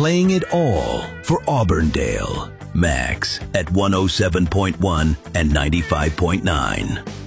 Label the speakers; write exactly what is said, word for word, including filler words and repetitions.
Speaker 1: playing it all for Auburndale. Max at one oh seven point one and ninety-five point nine.